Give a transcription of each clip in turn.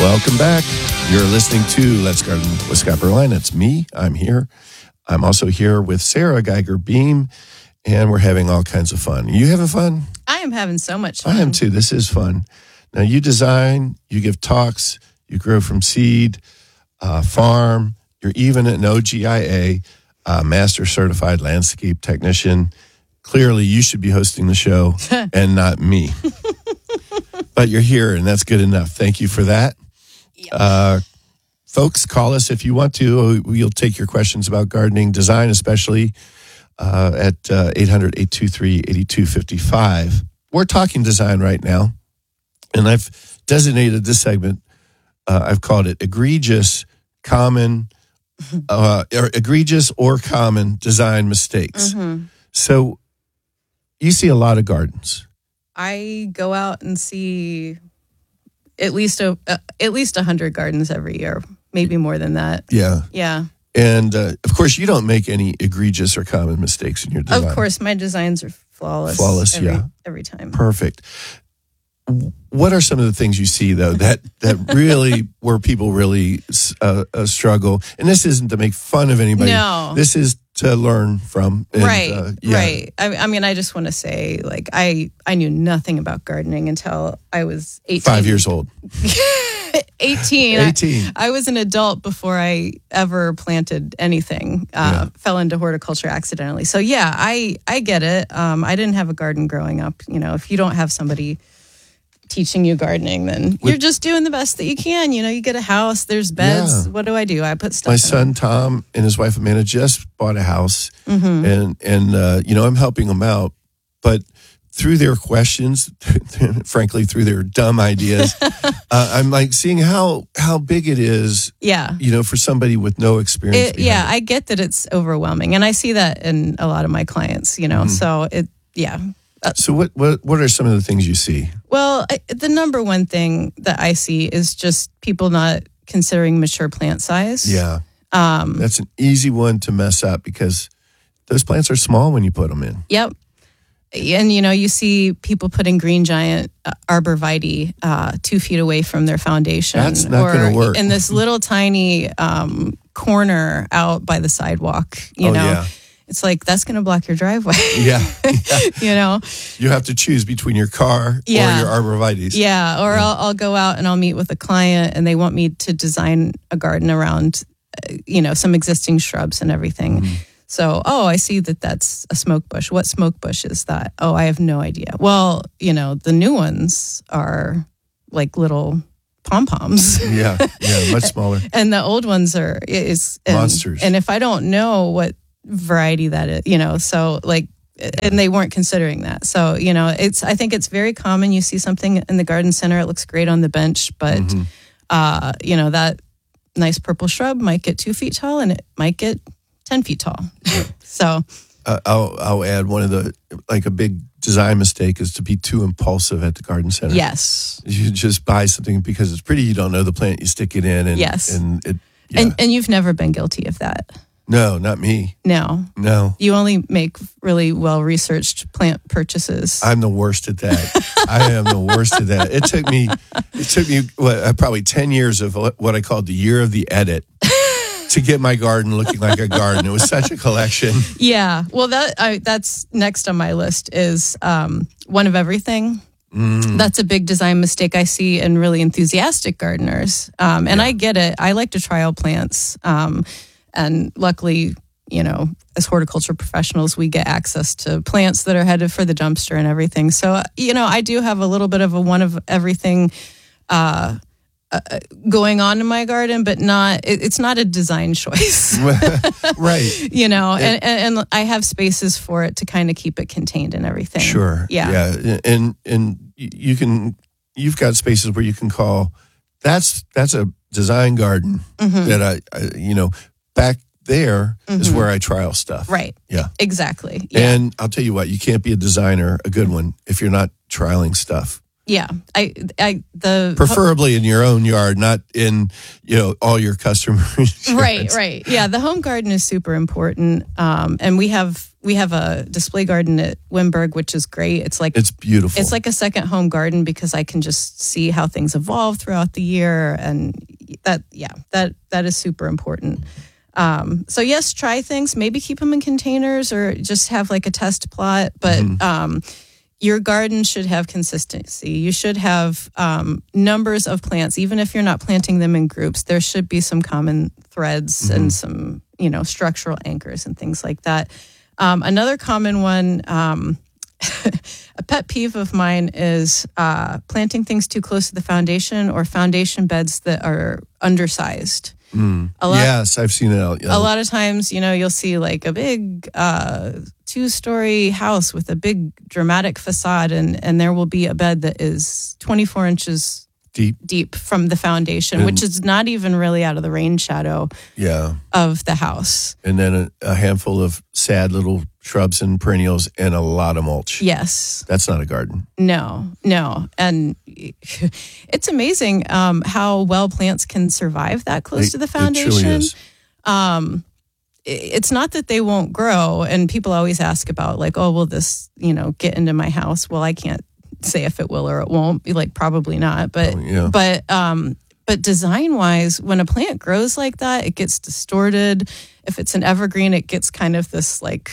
Welcome back. You're listening to Let's Garden with Scott Berline. It's me. I'm here. I'm also here with Sarah Geiger Beam, and we're having all kinds of fun. You having fun? I am having so much fun. I am too. This is fun. Now, you design, you give talks, you grow from seed, farm. You're even an OGIA, Master Certified Landscape Technician. Clearly, you should be hosting the show and not me. But you're here, and that's good enough. Thank you for that. Yep. Folks, call us if you want to. We'll take your questions about gardening, design especially, at 800-823-8255. We're talking design right now, and I've designated this segment, I've called it egregious or common design mistakes. Mm-hmm. So you see a lot of gardens. I go out and see at least 100 gardens every year, maybe more than that. Yeah. Yeah. And of course, you don't make any egregious or common mistakes in your design. Of course, my designs are flawless. Every time. Perfect. What are some of the things you see, though, that really, where people really struggle? And this isn't to make fun of anybody. No. This is to learn from. And, right. I mean, I just want to say, like, I knew nothing about gardening until I was 18. 5 years old. 18. 18. I was an adult before I ever planted anything. Fell into horticulture accidentally. So, yeah, I get it. I didn't have a garden growing up. You know, if you don't have somebody teaching you gardening, then you're just doing the best that you can. You know, you get a house, there's beds. Yeah. What do? I put stuff My in son, it. Tom, and his wife, Amanda, just bought a house. Mm-hmm. And you know, I'm helping them out. But through their questions, frankly, through their dumb ideas, I'm like seeing how big it is. Yeah. You know, for somebody with no experience. Yeah, I get that it's overwhelming. And I see that in a lot of my clients, you know. Mm-hmm. So So what are some of the things you see? Well, the number one thing that I see is just people not considering mature plant size. Yeah. That's an easy one to mess up because those plants are small when you put them in. Yep. And, you know, you see people putting green giant arborvitae 2 feet away from their foundation. That's not going to work. In this little tiny corner out by the sidewalk, you know. Yeah. It's like, that's going to block your driveway. Yeah. You know? You have to choose between your car or your arborvitaes. Yeah. Or I'll go out and I'll meet with a client and they want me to design a garden around, you know, some existing shrubs and everything. Mm-hmm. So, I see that's a smoke bush. What smoke bush is that? Oh, I have no idea. Well, you know, the new ones are like little pom-poms. Yeah, much smaller. And the old ones are monsters. And if I don't know what variety that is, you know, so like, and they weren't considering that. So, you know, I think it's very common. You see something in the garden center, it looks great on the bench, but, you know, that nice purple shrub might get 2 feet tall and it might get 10 feet tall. Yeah. So I'll add one of the, like a big design mistake is to be too impulsive at the garden center. Yes. You just buy something because it's pretty, you don't know the plant, you stick it in. And, yes. And you've never been guilty of that. No, not me. No. You only make really well-researched plant purchases. I'm the worst at that. I am the worst at that. It took me probably 10 years of what I called the year of the edit to get my garden looking like a garden. It was such a collection. Yeah. Well, that's next on my list is one of everything. That's a big design mistake I see in really enthusiastic gardeners. And I get it. I like to trial plants. And luckily, you know, as horticulture professionals, we get access to plants that are headed for the dumpster and everything. So, you know, I do have a little bit of a one of everything going on in my garden, but it's not a design choice. Right. You know, and I have spaces for it to kind of keep it contained and everything. Sure. Yeah. And you've got spaces where you can call, that's a design garden that I you know, back there is where I trial stuff. Right. Yeah. Exactly. Yeah. And I'll tell you what, you can't be a designer, a good one, if you're not trialing stuff. Yeah. Preferably in your own yard, not in, you know, all your customers. Right. Yeah. The home garden is super important. And we have we have a display garden at Wimberg, which is great. It's beautiful. It's like a second home garden because I can just see how things evolve throughout the year, and that is super important. So yes, try things. Maybe keep them in containers or just have like a test plot. But your garden should have consistency. You should have numbers of plants, even if you're not planting them in groups. There should be some common threads and some structural anchors and things like that. Another common one, a pet peeve of mine is planting things too close to the foundation or foundation beds that are undersized. Yes, I've seen it out. A lot of times, you'll see like a big 2-story house with a big dramatic facade, and there will be a bed that is 24 inches deep from the foundation, which is not even really out of the rain shadow of the house. And then a handful of sad little shrubs and perennials and a lot of mulch. Yes. That's not a garden. No. And it's amazing how well plants can survive that close to the foundation. It truly is. It's not that they won't grow, and people always ask about like, oh, will this, get into my house? Well, I can't say if it will or it won't. Like probably not, but design wise, when a plant grows like that, it gets distorted. If it's an evergreen, it gets kind of this like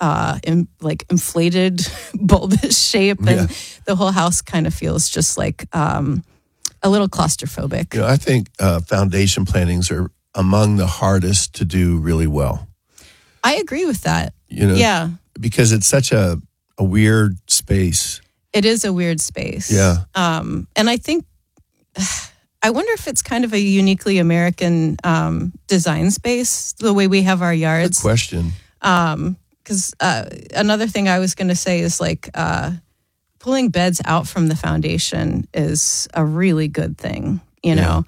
inflated bulbous shape, and the whole house kind of feels just like a little claustrophobic. I think foundation plantings are among the hardest to do really well. I agree with that. Because it's such a weird space. It is a weird space. Yeah. And I think, I wonder if it's kind of a uniquely American design space, the way we have our yards. Good question. Because another thing I was going to say is like pulling beds out from the foundation is a really good thing, know.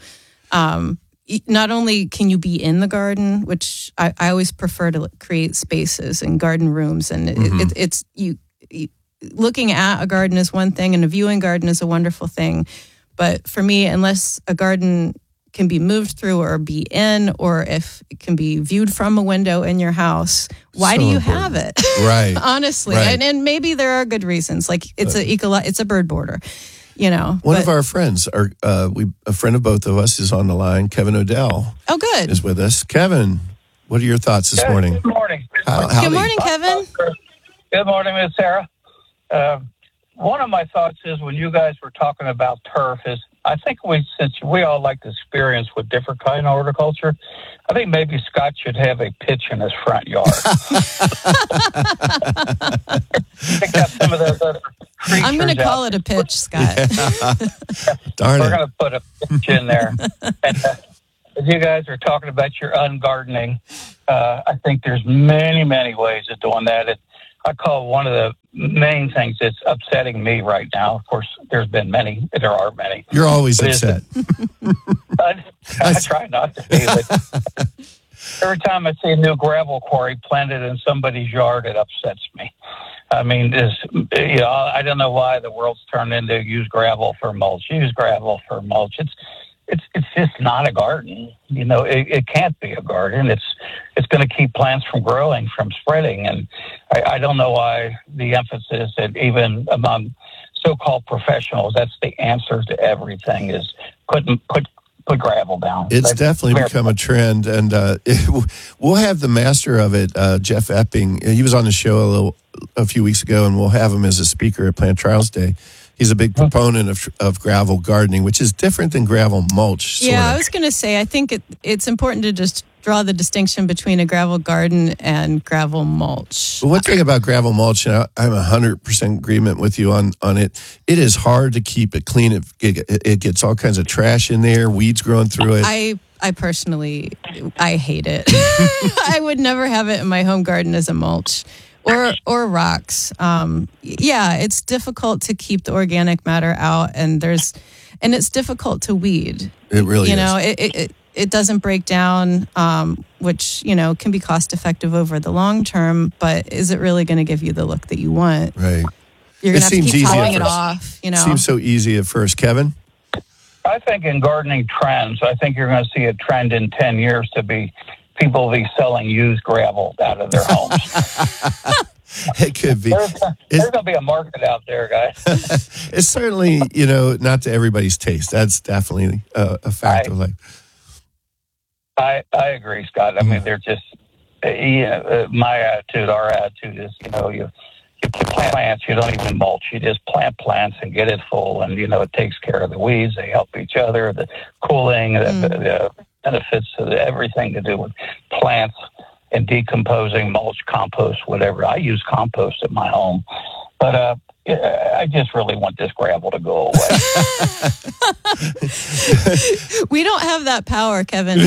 Not only can you be in the garden, which I always prefer to create spaces and garden rooms, and it's you looking at a garden is one thing and a viewing garden is a wonderful thing. But for me, unless a garden can be moved through or be in, or if it can be viewed from a window in your house, why do you have it? Right. Honestly. Right. And maybe there are good reasons. Like it's a bird border, One of our friends, a friend of both of us is on the line. Kevin Odell. Oh, good. Is with us. Kevin, what are your thoughts this morning? Good morning. Good morning, Kevin. Good morning, Miss Sarah. One of my thoughts is when you guys were talking about turf is I think since we all like to experience with different kind of horticulture, I think maybe Scott should have a pitch in his front yard. Pick up some of those other creatures. I'm going to call it a pitch, Scott. Darn We're it. going to put a pitch in there. And as you guys are talking about your ungardening, I think there's many, many ways of doing that. I call one of the main things that's upsetting me right now. Of course, there are many. You're always upset. I try not to be, but every time I see a new gravel quarry planted in somebody's yard, it upsets me. I mean, I don't know why the world's turned into use gravel for mulch. It's just not a garden. It can't be a garden. It's going to keep plants from growing, from spreading. And I don't know why the emphasis that even among so-called professionals, that's the answer to everything is put gravel down. It's definitely become a trend. And we'll have the master of it, Jeff Epping. He was on the show a few weeks ago, and we'll have him as a speaker at Plant Trials Day. He's a big proponent of gravel gardening, which is different than gravel mulch. Yeah, I was going to say, I think it's important to just draw the distinction between a gravel garden and gravel mulch. But one thing about gravel mulch, and I'm 100% agreement with you on it, it is hard to keep it clean. It gets all kinds of trash in there, weeds growing through it. I personally, I hate it. I would never have it in my home garden as a mulch. Or rocks. It's difficult to keep the organic matter out, and it's difficult to weed. It really is. It doesn't break down, which can be cost effective over the long term. But is it really going to give you the look that you want? Right. You're going to have to keep topping it off. It seems so easy at first, Kevin. I think in gardening trends, I think you're going to see a trend in 10 years to be. People will be selling used gravel out of their homes. It could be. There's going to be a market out there, guys. It's certainly, not to everybody's taste. That's definitely a fact of life. I agree, Scott. I mean, they're just, my attitude, our attitude is, you plant plants, you don't even mulch. You just plant plants and get it full. And, it takes care of the weeds. They help each other, the cooling, the benefits of everything to do with plants and decomposing, mulch, compost, whatever. I use compost at my home. But I just really want this gravel to go away. We don't have that power, Kevin.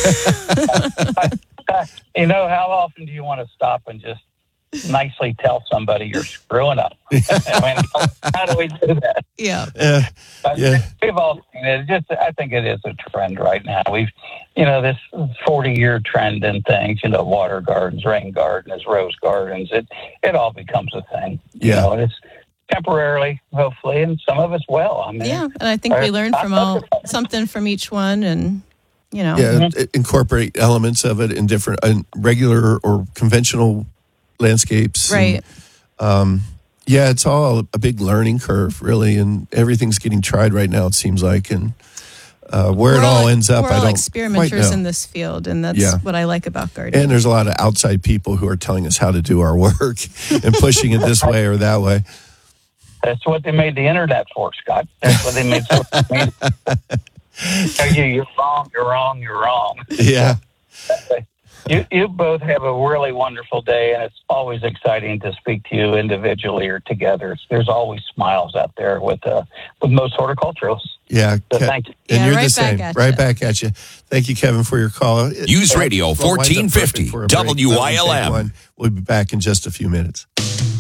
How often do you want to stop and just nicely tell somebody you're screwing up? I mean, how do we do that? Yeah. We've all seen it. I think it is a trend right now. We've, this 40-year trend in things, water gardens, rain gardens, rose gardens. It all becomes a thing. And it's temporarily, hopefully, and some of us will. I mean, and I think we learned something from each one, and incorporate elements of it in different regular or conventional landscapes. Right. And, it's all a big learning curve, really, and everything's getting tried right now, it seems like, and where it all ends up, I don't experimenters quite know. In this field, and that's what I like about gardening. And there's a lot of outside people who are telling us how to do our work and pushing it this way or that way. That's what they made the internet for, Scott. That's what they made social media. Tell you, you're wrong, you're wrong, you're wrong. Yeah. You both have a really wonderful day, and it's always exciting to speak to you individually or together. There's always smiles out there with most horticulturalists. Yeah. So thank you. And you're the same. Right back at you. Thank you, Kevin, for your call. News Radio 1450, WILM. We'll be back in just a few minutes.